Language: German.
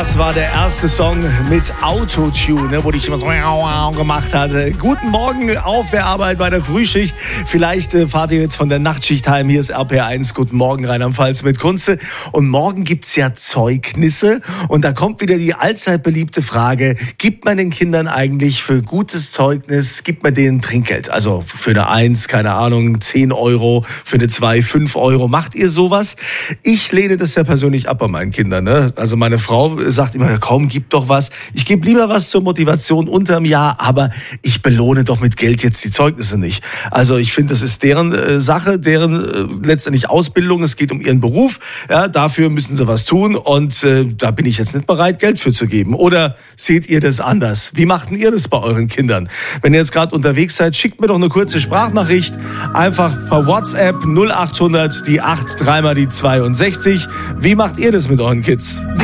Das war der erste Song mit Autotune, wo ich immer so gemacht hatte. Guten Morgen auf der Arbeit bei der Frühschicht. Vielleicht fahrt ihr jetzt von der Nachtschicht heim. Hier ist RPR1. Guten Morgen, Rheinland-Pfalz mit Kunze. Und morgen gibt's ja Zeugnisse. Und da kommt wieder die allzeit beliebte Frage, gibt man den Kindern eigentlich für gutes Zeugnis, gibt man denen Trinkgeld? Also für eine 1, keine Ahnung, 10 Euro, für eine 2, 5 Euro. Macht ihr sowas? Ich lehne das ja persönlich ab bei meinen Kindern. Ne? Also meine Frau sagt immer, komm, gib doch was. Ich gebe lieber was zur Motivation unterm Jahr, aber ich belohne doch mit Geld jetzt die Zeugnisse nicht. Also ich finde, das ist deren Sache, deren letztendlich Ausbildung. Es geht um ihren Beruf. Ja, dafür müssen sie was tun und da bin ich jetzt nicht bereit, Geld für zu geben. Oder seht ihr das anders? Wie macht denn ihr das bei euren Kindern? Wenn ihr jetzt gerade unterwegs seid, schickt mir doch eine kurze Sprachnachricht. Einfach per WhatsApp 0800 die 8 3 mal die 62. Wie macht ihr das mit euren Kids?